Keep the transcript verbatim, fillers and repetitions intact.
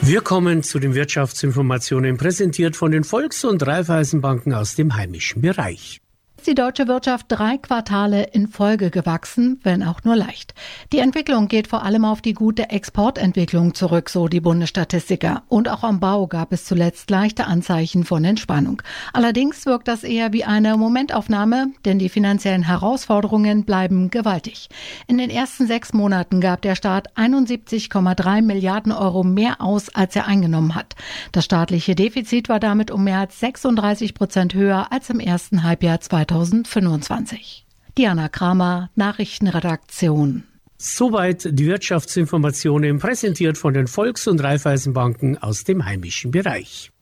Wir kommen zu den Wirtschaftsinformationen, präsentiert von den Volks- und Raiffeisenbanken aus dem heimischen Bereich. Die deutsche Wirtschaft drei Quartale in Folge gewachsen, wenn auch nur leicht. Die Entwicklung geht vor allem auf die gute Exportentwicklung zurück, so die Bundesstatistiker. Und auch am Bau gab es zuletzt leichte Anzeichen von Entspannung. Allerdings wirkt das eher wie eine Momentaufnahme, denn die finanziellen Herausforderungen bleiben gewaltig. In den ersten sechs Monaten gab der Staat einundsiebzig Komma drei Milliarden Euro mehr aus, als er eingenommen hat. Das staatliche Defizit war damit um mehr als sechsunddreißig Prozent höher als im ersten Halbjahr zweitausendfünfundzwanzig. Diana Kramer, Nachrichtenredaktion. Soweit die Wirtschaftsinformationen, präsentiert von den Volks- und Raiffeisenbanken aus dem heimischen Bereich.